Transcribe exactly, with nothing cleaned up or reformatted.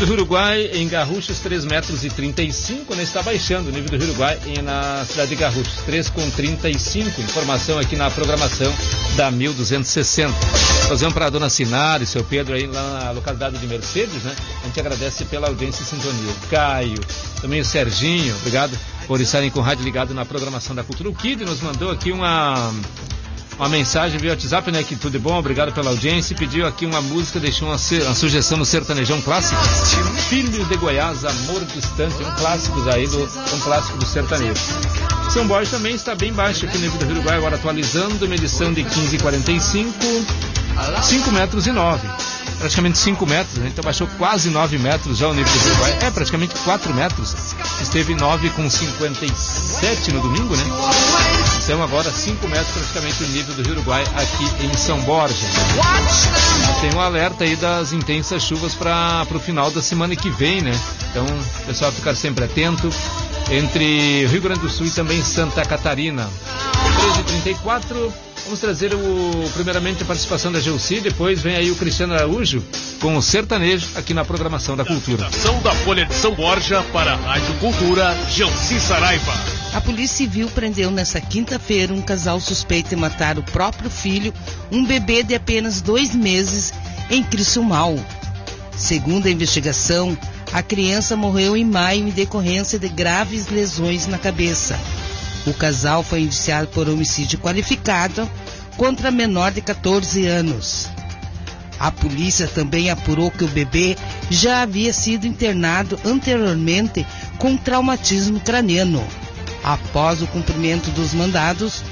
do Rio Uruguai em Garruchos, três metros e trinta e cinco, né? Está baixando o nível do Rio Uruguai na cidade de Garruchos, três com trinta e cinco. Informação aqui na programação da mil duzentos e sessenta. Fazemos para a dona Sinara e seu Pedro aí lá na localidade de Mercedes, né? A gente agradece pela audiência e sintonia. O Caio, também o Serginho, obrigado por estarem com o rádio ligado na programação da Cultura. O Kid nos mandou aqui uma... uma mensagem via WhatsApp, né, que tudo é bom, obrigado pela audiência, e pediu aqui uma música, deixou uma, uma sugestão no sertanejão clássico, Filho de Goiás, Amor Distante, um clássico aí do, um clássico do sertanejo. São Borja também está bem baixo aqui no nível do Rio Uruguai, agora atualizando, medição de quinze e quarenta e cinco, cinco metros e nove, praticamente cinco metros, né? Então baixou quase nove metros já o nível do Rio Uruguai, é praticamente quatro metros, esteve nove com cinquenta e sete no domingo, né? Então agora cinco metros praticamente o nível do Rio Uruguai aqui em São Borja. Tem um alerta aí das intensas chuvas para o final da semana que vem, né? Então o pessoal ficar sempre atento entre Rio Grande do Sul e também Santa Catarina. treze e trinta e quatro, vamos trazer o, primeiramente a participação da Gelsi, depois vem aí o Cristiano Araújo com o sertanejo aqui na programação da Cultura. Ação da Folha de São Borja para a Rádio Cultura, Gelsi Saraiva. A Polícia Civil prendeu nesta quinta-feira um casal suspeito de matar o próprio filho, um bebê de apenas dois meses, em Criciúmal. Segundo a investigação, a criança morreu em maio em decorrência de graves lesões na cabeça. O casal foi indiciado por homicídio qualificado contra a menor de catorze anos. A polícia também apurou que o bebê já havia sido internado anteriormente com traumatismo craniano. Após o cumprimento dos mandados,